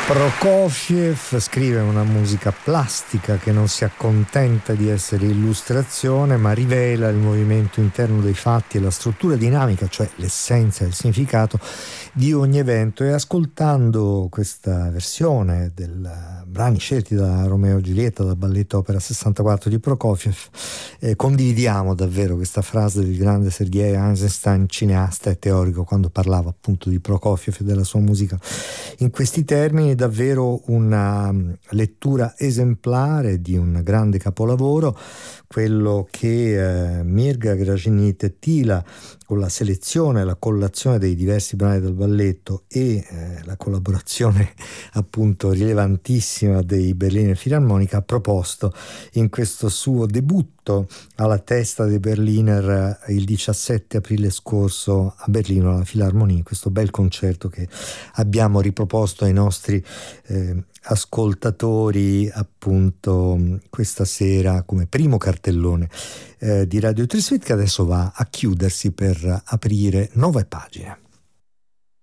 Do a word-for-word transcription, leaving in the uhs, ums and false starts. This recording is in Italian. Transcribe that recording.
Prokofiev scrive una musica plastica che non si accontenta di essere illustrazione, ma rivela il movimento interno dei fatti e la struttura dinamica, cioè l'essenza e il significato di ogni evento. E ascoltando questa versione dei brani scelti da Romeo e Giulietta, da Balletto Opera sessantaquattro di Prokofiev, eh, condividiamo davvero questa frase del grande Sergei Eisenstein, cineasta e teorico, quando parlava appunto di Prokofiev e della sua musica in questi termini. Davvero una lettura esemplare di un grande capolavoro, quello che eh, Mirga Gražinytė Tyla, con la selezione e la collazione dei diversi brani del balletto e eh, la collaborazione appunto rilevantissima dei Berliner Philharmonic, ha proposto in questo suo debutto alla testa dei Berliner il diciassette aprile scorso a Berlino alla Philharmonie, questo bel concerto che abbiamo riproposto ai nostri eh, ascoltatori appunto questa sera come primo cartellone eh, di Radio Trasferit, che adesso va a chiudersi per aprire nuove pagine.